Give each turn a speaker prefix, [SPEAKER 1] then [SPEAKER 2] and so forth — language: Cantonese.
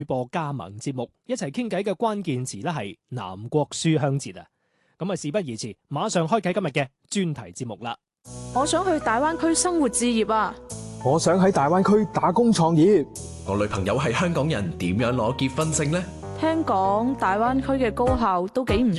[SPEAKER 1] 播加盟節目，一齊傾偈嘅關鍵詞咧係南國書香節啊！咁啊，事不宜遲，馬上開啟今日嘅專題節目啦！
[SPEAKER 2] 我想去大灣區生活置業啊！
[SPEAKER 3] 我想喺大灣區打工創業。
[SPEAKER 4] 我女朋友係香港人，點樣攞結婚證呢？
[SPEAKER 2] 聽講大灣區嘅高校都幾唔